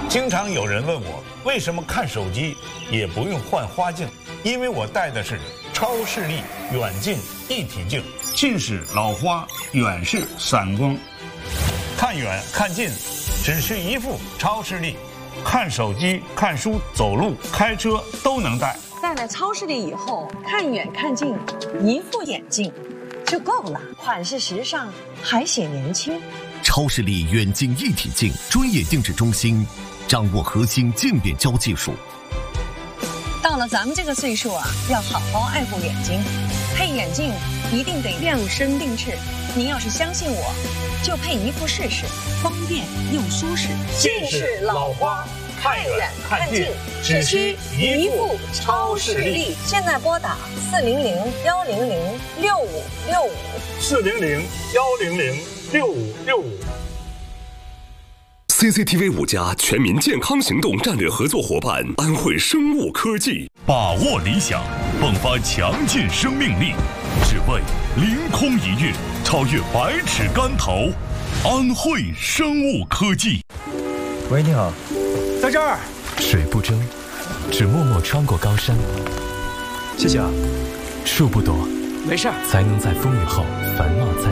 经常有人问我，为什么看手机也不用换花镜？因为我戴的是超视力远近一体镜，近视老花，远视散光。看远看近，只需一副超视力，看手机、看书、走路、开车都能戴。 戴了超视力以后，看远看近，一副眼镜就够了，款式时尚，还显年轻。 超视力远近一体镜专业定制中心，掌握核心镜变焦技术。 到了咱们这个岁数啊，要好好爱护眼睛，配眼镜一定得量身定制。您要是相信我，就配一副试试，方便又舒适。 近视老花，看远看近，只需一副超视力。 现在拨打 400-100-6565。400-100-6565。 CCTV 5家全民健康行动战略合作伙伴安慧生物科技， 把握理想，迸发强劲生命力，只为凌空一跃，超越百尺竿头。安慧生物科技。 喂，你好，在这儿。 水不争，只默默穿过高山。 谢谢啊。 树不躲， 没事， 才能在风雨后繁茂再